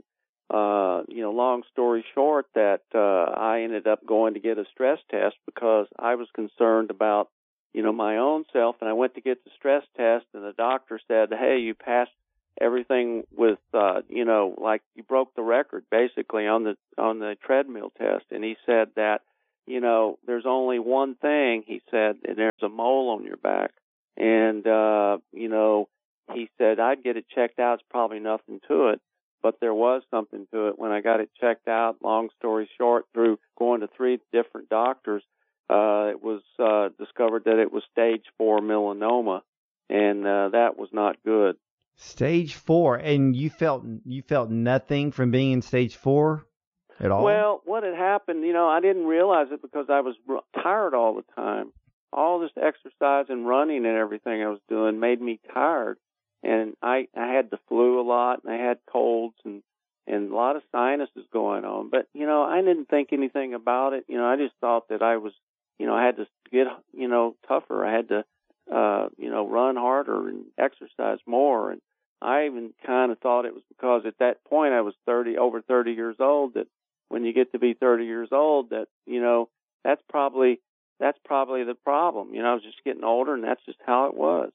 uh, you know, long story short, that uh, I ended up going to get a stress test because I was concerned about, you know, my own self. And I went to get the stress test, and the doctor said, hey, you passed everything with, uh, you know, like you broke the record basically on the on the treadmill test. And he said that, you know, there's only one thing, he said, and there's a mole on your back. And, uh, you know, he said, I'd get it checked out. It's probably nothing to it. But there was something to it. When I got it checked out, long story short, through going to three different doctors, uh, it was uh, discovered that it was stage four melanoma, and uh, that was not good. Stage four, and you felt you felt nothing from being in stage four at all? Well, what had happened, you know, I didn't realize it because I was tired all the time. All this exercise and running and everything I was doing made me tired. And I, I had the flu a lot, and I had colds and, and a lot of sinuses going on. But, you know, I didn't think anything about it. You know, I just thought that I was, you know, I had to get, you know, tougher. I had to, uh, you know, run harder and exercise more. And I even kind of thought it was because at that point I was thirty, over thirty years old, that when you get to be thirty years old, that, you know, that's probably, that's probably the problem. You know, I was just getting older, and that's just how it was.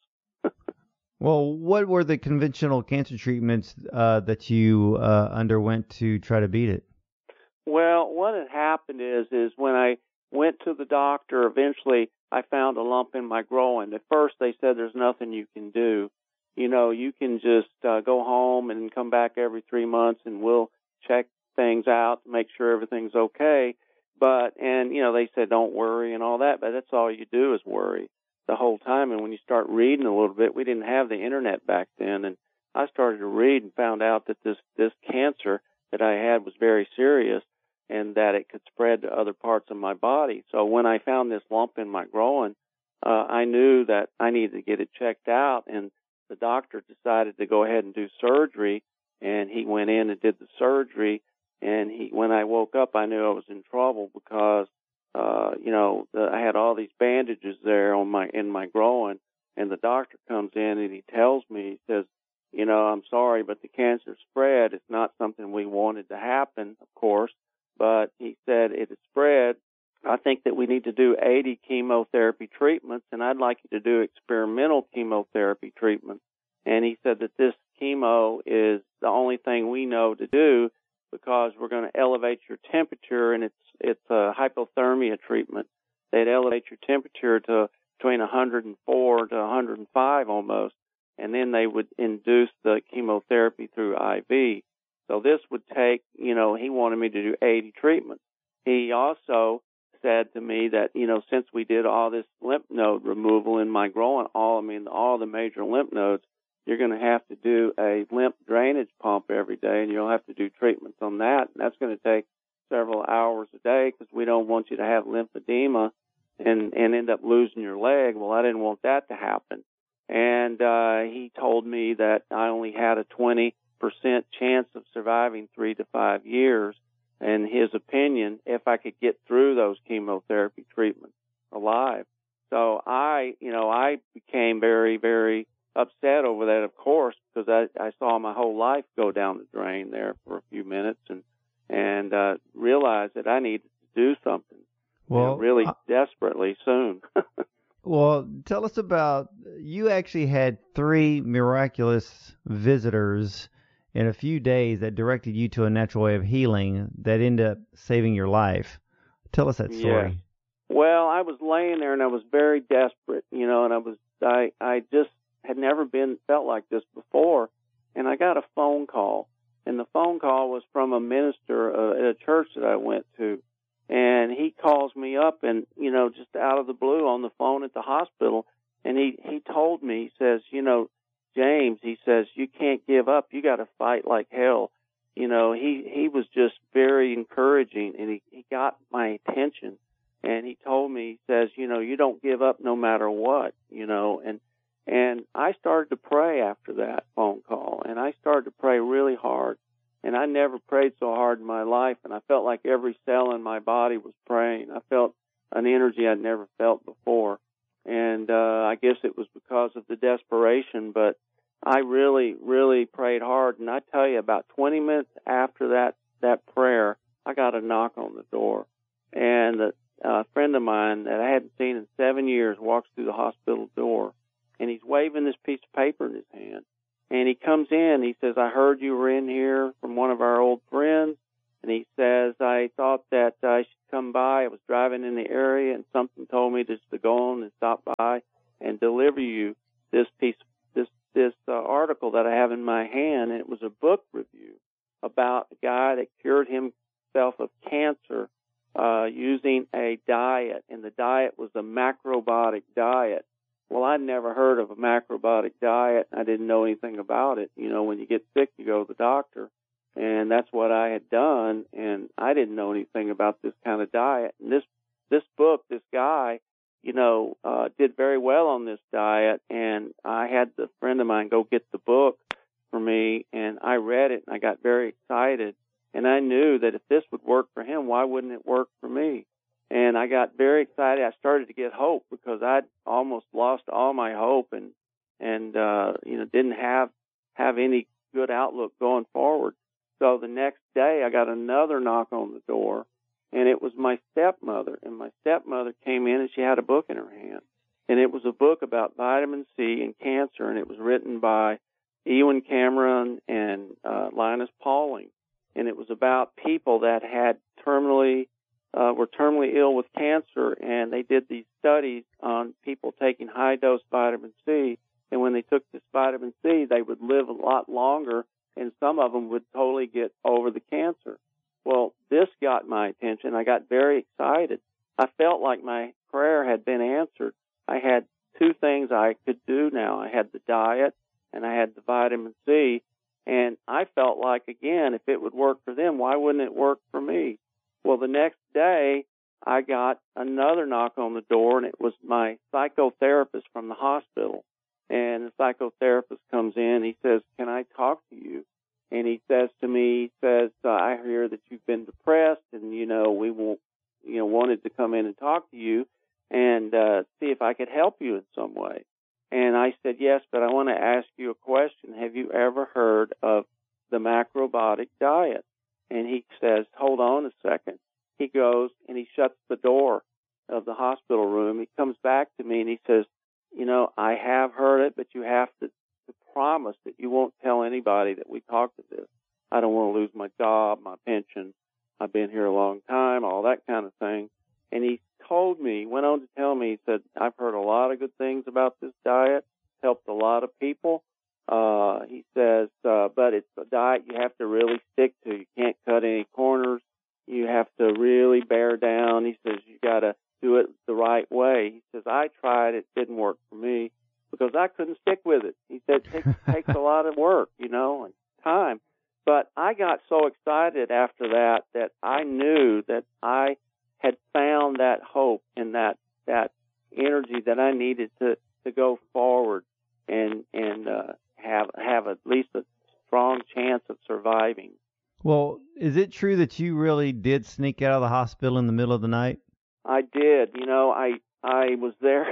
Well, what were the conventional cancer treatments uh, that you uh, underwent to try to beat it? Well, what had happened is, is when I went to the doctor, eventually I found a lump in my groin. At first they said there's nothing you can do. You know, you can just uh, go home and come back every three months and we'll check things out to make sure everything's okay. But, and, you know, they said don't worry and all that, but that's all you do is worry the whole time. And when you start reading a little bit, we didn't have the internet back then, and I started to read and found out that this, this cancer that I had was very serious and that it could spread to other parts of my body. So when I found this lump in my groin, uh, I knew that I needed to get it checked out, and the doctor decided to go ahead and do surgery, and he went in and did the surgery. And he, when I woke up, I knew I was in trouble because Uh, you know, the, I had all these bandages there on my, in my groin, and the doctor comes in and he tells me, he says, you know, I'm sorry, but the cancer spread. It's not something we wanted to happen, of course, but he said it had spread. I think that we need to do eighty chemotherapy treatments, and I'd like you to do experimental chemotherapy treatments. And he said that this chemo is the only thing we know to do because we're going to elevate your temperature, and it's it's a hypothermia treatment. They'd elevate your temperature to between one hundred four to one hundred five almost, and then they would induce the chemotherapy through I V. So this would take, you know, he wanted me to do eighty treatments. He also said to me that, you know, since we did all this lymph node removal in my groin, all, I mean, all the major lymph nodes, you're going to have to do a lymph drainage pump every day, and you'll have to do treatments on that. And that's going to take several hours a day because we don't want you to have lymphedema and, and end up losing your leg. Well, I didn't want that to happen. And uh, he told me that I only had a twenty percent chance of surviving three to five years, in his opinion, if I could get through those chemotherapy treatments alive. So I, you know, I became very, very upset over that, of course, because I, I saw my whole life go down the drain there for a few minutes, and and uh, realized that I needed to do something, well, you know, really uh, desperately soon. Well, tell us about, you actually had three miraculous visitors in a few days that directed you to a natural way of healing that ended up saving your life. Tell us that story. Yeah. Well, I was laying there and I was very desperate, you know, and I was, I, I just had never been, felt like this before. And I got a phone call. And the phone call was from a minister uh, at a church that I went to. And he calls me up and, you know, just out of the blue on the phone at the hospital. And he, he told me, he says, you know, James, he says, you can't give up. You got to fight like hell. You know, he, he was just very encouraging, and he, he got my attention. And he told me, he says, you know, you don't give up no matter what, you know, and, and I started to pray after that phone call, and I started to pray really hard, and I never prayed so hard in my life, and I felt like every cell in my body was praying. I felt an energy I'd never felt before, and uh, I guess it was because of the desperation, but I really, really prayed hard. And I tell you, about twenty minutes after that, that prayer, I got a knock on the door. And a, a friend of mine that I hadn't seen in seven years walks through the hospital door, and he's waving this piece of paper in his hand. And he comes in, he says, I heard you were in here from one of our old friends. And he says, I thought that I should come by. I was driving in the area, and something told me just to go on and stop by and deliver you this piece, this this uh, article that I have in my hand. And it was a book review about a guy that cured himself of cancer uh, using a diet, and the diet was a macrobiotic diet. Well, I'd never heard of a macrobiotic diet. I didn't know anything about it. You know, when you get sick, you go to the doctor. And that's what I had done, and I didn't know anything about this kind of diet. And this this book, this guy, you know, uh, did very well on this diet, and I had a friend of mine go get the book for me, and I read it, and I got very excited. And I knew that if this would work for him, why wouldn't it work for me? And I got very excited. I started to get hope because I'd almost lost all my hope and, and uh, you know, didn't have have any good outlook going forward. So the next day, I got another knock on the door, and it was my stepmother. And my stepmother came in, and she had a book in her hand. And it was a book about vitamin C and cancer, and it was written by Ewan Cameron and uh, Linus Pauling. And it was about people that had terminally, uh, were terminally ill with cancer, and they did these studies on people taking high-dose vitamin C. And when they took this vitamin C, they would live a lot longer, and some of them would totally get over the cancer. Well, this got my attention. I got very excited. I felt like my prayer had been answered. I had two things I could do now. I had the diet, and I had the vitamin C, and I felt like, again, if it would work for them, why wouldn't it work for me? Well, the next day, I got another knock on the door, and it was my psychotherapist from the hospital. And the psychotherapist comes in. He says, can I talk to you? And he says to me, he says, uh, I hear that you've been depressed, and, you know, we won't, you know, wanted to come in and talk to you and uh, see if I could help you in some way. And I said, yes, but I want to ask you a question. Have you ever heard of the macrobiotic diet? And he says, hold on a second. He goes and he shuts the door of the hospital room. He comes back to me and he says, you know, I have heard it, but you have to, to promise that you won't tell anybody that we talked to this. I don't want to lose my job, my pension. I've been here a long time, all that kind of thing. And he told me, went on to tell me, he said, I've heard a lot of good things about this diet, helped a lot of people. Uh, he says, uh, but it's a diet you have to really stick to. You can't cut any corners. You have to really bear down. He says, you got to do it the right way. He says, I tried, it didn't work for me because I couldn't stick with it. He said, it takes, takes a lot of work, you know, and time. But I got so excited after that that I knew that I had found that hope and that, that energy that I needed to, to go forward and, and, uh, have, have at least a strong chance of surviving. Well, is it true that you really did sneak out of the hospital in the middle of the night? I did. You know, I I was there.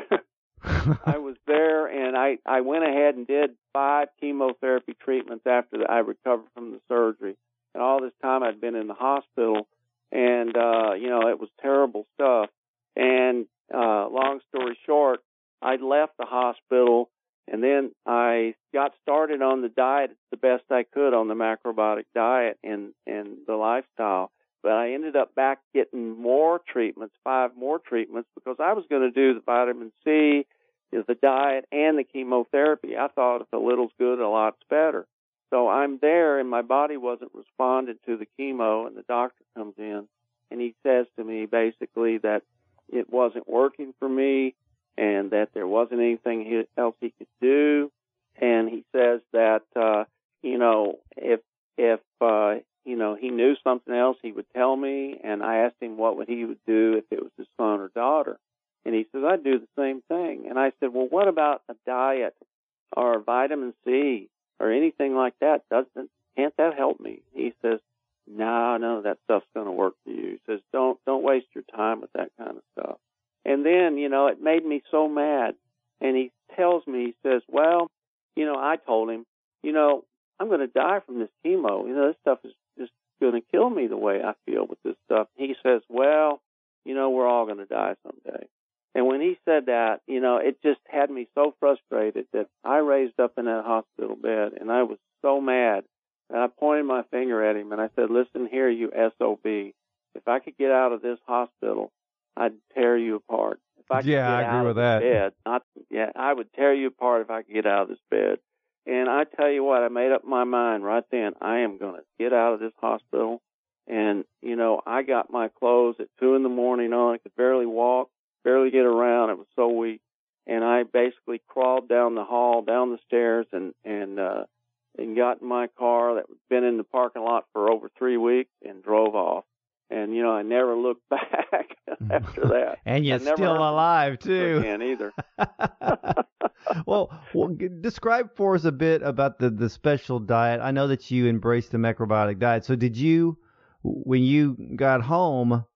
I was there, and I, I went ahead and did five chemotherapy treatments after I recovered from the surgery. And all this time I'd been in the hospital, and, uh, you know, it was terrible stuff. And uh, long story short, I left the hospital, and then I got started on the diet the best I could on the macrobiotic diet and, and the lifestyle. But I ended up back getting more treatments, five more treatments, because I was going to do the vitamin C, the diet, and the chemotherapy. I thought if a little's good, a lot's better. So I'm there, and my body wasn't responding to the chemo, and the doctor comes in, and he says to me basically that it wasn't working for me and that there wasn't anything else he could do. And he says that, uh, you know, if, if, uh, you know, he knew something else, he would tell me. And I asked him what would he would do if it was his son or daughter. And he says, I'd do the same thing. And I said, well, what about a diet or vitamin C or anything like that? Doesn't, can't that help me? He says, no, no, that stuff's going to work for you. He says, don't, don't waste your time with that kind of stuff. And then, you know, it made me so mad. And he tells me, he says, well, you know, I told him, you know, I'm going to die from this chemo. You know, this stuff is just going to kill me the way I feel with this stuff. He says, well, you know, we're all going to die someday. And when he said that, you know, it just had me so frustrated that I raised up in that hospital bed, and I was so mad. And I pointed my finger at him, and I said, listen here, you S O B. If I could get out of this hospital, I'd tear you apart. If I could yeah, get I agree out with of that. Bed, not, yeah, I would tear you apart if I could get out of this bed. And I tell you what, I made up my mind right then. I am going to get out of this hospital. And, you know, I got my clothes at two in the morning on. I could barely walk, barely get around. It was so weak. And I basically crawled down the hall, down the stairs, and, and, uh, and got in my car that had been in the parking lot for over three weeks and drove off. And, you know, I never looked back after that. And you're never still alive, too. Again, either. well, well, describe for us a bit about the, the special diet. I know that you embraced the macrobiotic diet. So did you, when you got home,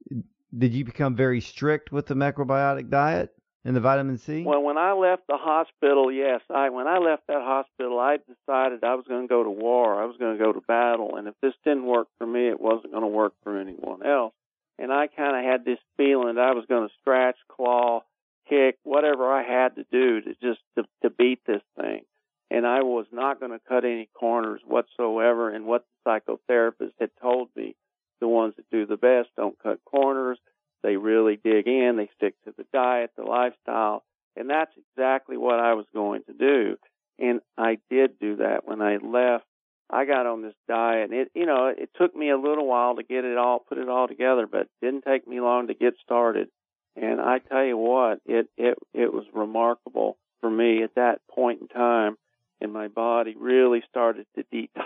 did you become very strict with the macrobiotic diet and the vitamin C? Well, when I left the hospital, yes. I When I left that hospital, I decided I was going to go to war. I was going to go to battle. And if this didn't work for me, it wasn't going to work for anyone else. And I kind of had this feeling that I was going to scratch, claw, kick, whatever I had to do to just to, to beat this thing. And I was not going to cut any corners whatsoever. And what the psychotherapist had told me, the ones that do the best don't cut corners. They really dig in. They stick to the diet, the lifestyle. And that's exactly what I was going to do. And I did do that. When I left, I got on this diet. It, you know, it took me a little while to get it all, put it all together, but it didn't take me long to get started. And I tell you what, it, it, it was remarkable for me at that point in time. And my body really started to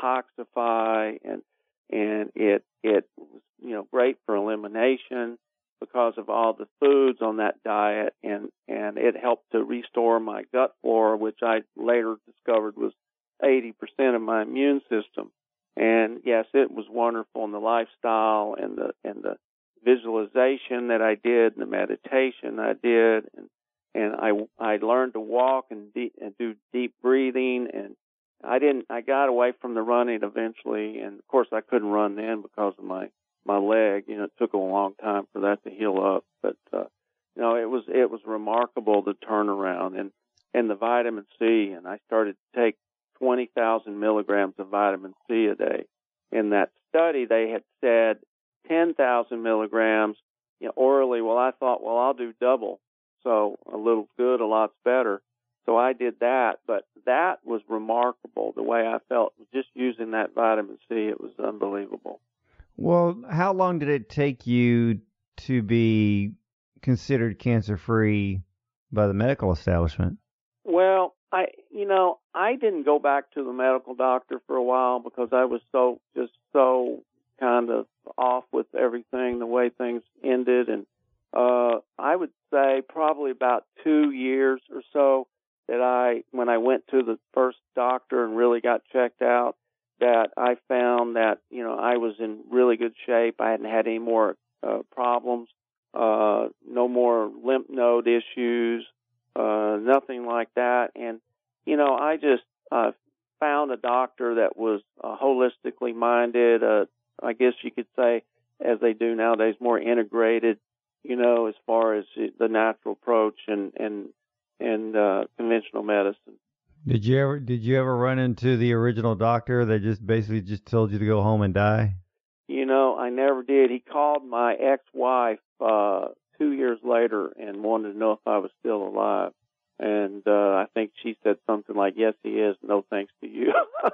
detoxify, and, and it, it was, you know, great for elimination because of all the foods on that diet, and, and it helped to restore my gut flora, which I later discovered was eighty percent of my immune system. And yes, it was wonderful, and the lifestyle and the, and the visualization that I did and the meditation I did, and, and I, I learned to walk and, de- and do deep breathing, and I didn't, I got away from the running eventually, and of course I couldn't run then because of my my leg. You know, it took a long time for that to heal up, but uh, you know, it was it was remarkable, the turnaround, and and the vitamin C. And I started to take twenty thousand milligrams of vitamin C a day. In that study, they had said ten thousand milligrams, you know, orally. Well, I thought, well, I'll do double, so a little good, a lot's better. So I did that, but that was remarkable. The way I felt just using that vitamin C, it was unbelievable. Well, how long did it take you to be considered cancer-free by the medical establishment? Well, I, you know, I didn't go back to the medical doctor for a while because I was so, just so kind of off with everything, the way things ended. And uh, I would say probably about two years or so that I, when I went to the first doctor and really got checked out, that I found that, you know, I was in really good shape. I hadn't had any more uh, problems, uh, no more lymph node issues, uh, nothing like that. And, you know, I just uh, found a doctor that was uh, holistically minded, uh, I guess you could say, as they do nowadays, more integrated, you know, as far as the natural approach and, and, and uh, conventional medicine. Did you ever did you ever run into the original doctor that just basically just told you to go home and die? You know, I never did. He called my ex-wife uh, two years later and wanted to know if I was still alive. And uh, I think she said something like, yes, he is. No thanks to you.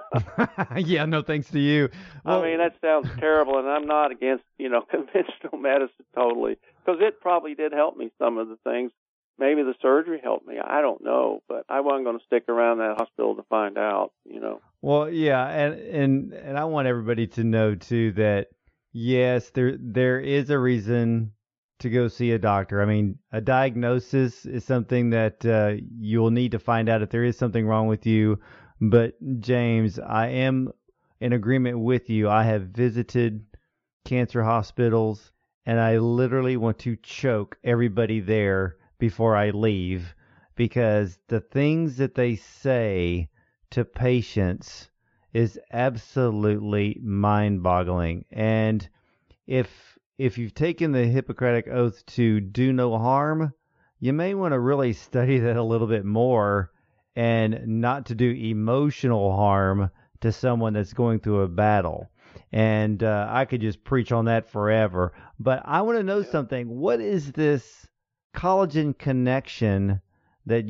Yeah, no thanks to you. Well, I mean, that sounds terrible, and I'm not against, you know, conventional medicine totally, because it probably did help me, some of the things. Maybe the surgery helped me. I don't know, but I wasn't going to stick around that hospital to find out, you know. Well, yeah, and and and I want everybody to know too that yes, there there is a reason to go see a doctor. I mean, a diagnosis is something that uh, you'll need to find out if there is something wrong with you. But James, I am in agreement with you. I have visited cancer hospitals, and I literally want to choke everybody there before I leave, because the things that they say to patients is absolutely mind-boggling. And if if you've taken the Hippocratic Oath to do no harm, you may want to really study that a little bit more and not to do emotional harm to someone that's going through a battle. And uh, I could just preach on that forever. But I want to know something. What is this collagen connection that